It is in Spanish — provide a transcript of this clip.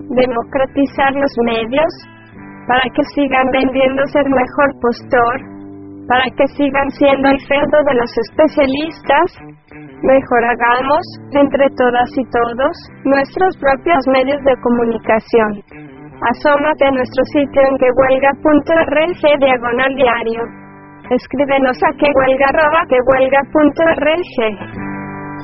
democratizar los medios, para que sigan vendiéndose el mejor postor, para que sigan siendo el feudo de los especialistas. Mejor hagamos, entre todas y todos, nuestros propios medios de comunicación. Asómate a nuestro sitio en quehuelga.org/diario. Escríbenos a quehuelga@quehuelga.org.